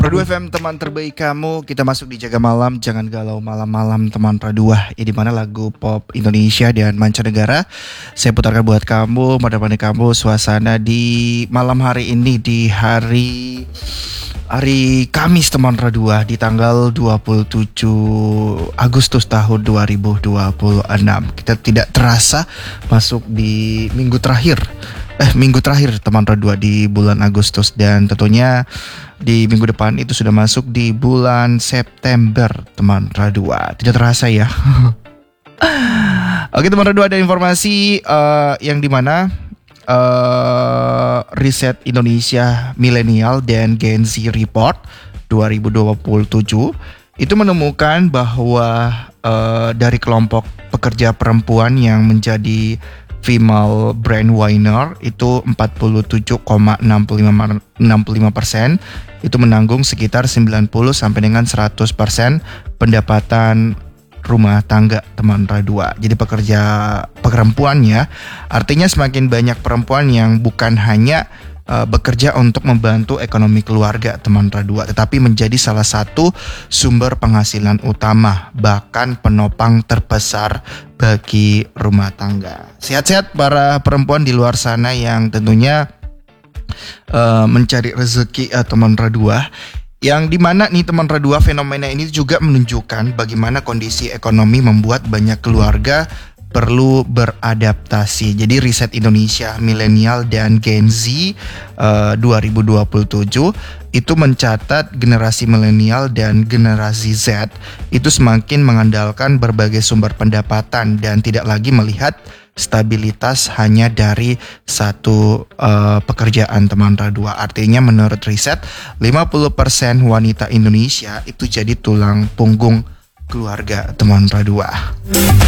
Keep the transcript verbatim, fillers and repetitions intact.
Radua F M, teman terbaik kamu. Kita masuk di Jaga Malam, jangan galau malam-malam teman Radua. Ya, di mana lagu pop Indonesia dan mancanegara saya putarkan buat kamu, menemani kamu suasana di malam hari ini, di hari hari Kamis teman Radua, di tanggal dua puluh tujuh Agustus tahun dua ribu dua puluh enam. Kita tidak terasa masuk di minggu terakhir. Eh minggu terakhir teman Radua di bulan Agustus, dan tentunya di minggu depan itu sudah masuk di bulan September teman Radua. Tidak terasa ya. Oke teman Radua, ada informasi uh, yang dimana uh, riset Indonesia Millennial dan Gen Z Report dua ribu dua puluh tujuh itu menemukan bahwa uh, dari kelompok pekerja perempuan yang menjadi female breadwinner itu empat puluh tujuh koma enam puluh lima persen itu menanggung sekitar sembilan puluh sampai dengan seratus persen pendapatan rumah tangga teman Radua. Jadi pekerja perempuan ya, artinya semakin banyak perempuan yang bukan hanya uh, bekerja untuk membantu ekonomi keluarga teman Radua, tetapi menjadi salah satu sumber penghasilan utama, bahkan penopang terbesar bagi rumah tangga. Sehat-sehat para perempuan di luar sana yang tentunya uh, mencari rezeki uh, teman Radua. Yang dimana nih teman Radua, fenomena ini juga menunjukkan bagaimana kondisi ekonomi membuat banyak keluarga perlu beradaptasi. Jadi riset Indonesia Millennial dan Gen Z uh, dua ribu dua puluh tujuh itu mencatat generasi milenial dan generasi Z itu semakin mengandalkan berbagai sumber pendapatan dan tidak lagi melihat stabilitas hanya dari satu uh, pekerjaan teman Radua. Artinya menurut riset lima puluh persen wanita Indonesia itu jadi tulang punggung keluarga teman Radua.